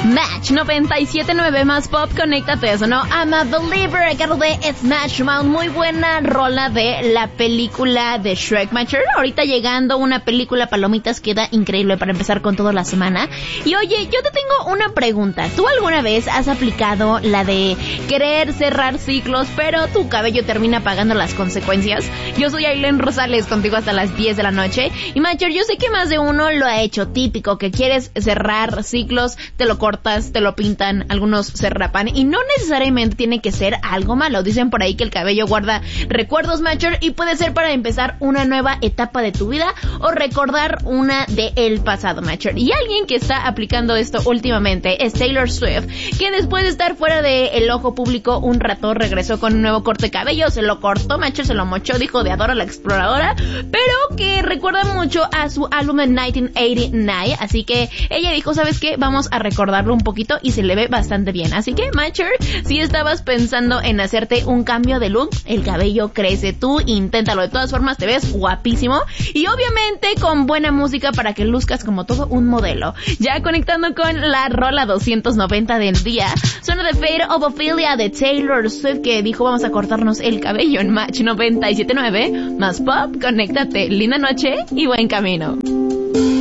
Match 97.9 más pop, conéctate, eso, ¿no? I'm a believer, a cargo de Smash Mouth. Muy buena rola de la película de Shrek, Matcher. Ahorita llegando una película palomitas, queda increíble para empezar con toda la semana. Y oye, yo te tengo una pregunta. ¿Tú alguna vez has aplicado la de querer cerrar ciclos, pero tu cabello termina pagando las consecuencias? Yo soy Aileen Rosales, contigo hasta las 10 de la noche. Y Matcher, yo sé que más de uno lo ha hecho, típico, que quieres cerrar ciclos, te lo cortas, te lo pintan, algunos se rapan, y no necesariamente tiene que ser algo malo. Dicen por ahí que el cabello guarda recuerdos, Matcher, y puede ser para empezar una nueva etapa de tu vida o recordar una de el pasado, Matcher. Y alguien que está aplicando esto últimamente es Taylor Swift, que después de estar fuera del ojo público un rato, regresó con un nuevo corte de cabello, se lo cortó, Matcher, se lo mochó, dijo de Adora la Exploradora, pero que recuerda mucho a su álbum de 1989, así que ella dijo, ¿sabes qué? Vamos a recordarlo un poquito, y se le ve bastante bien. Así que, Matcher, si estabas pensando en hacerte un cambio de look, el cabello crece, tú inténtalo. De todas formas, te ves guapísimo, y obviamente con buena música para que luzcas como todo un modelo. Ya conectando con la rola 290 del día, suena The Fate of Ophelia de Taylor Swift, que dijo, vamos a cortarnos el cabello en Match 97.9 más pop. Conéctate, linda noche y buen camino.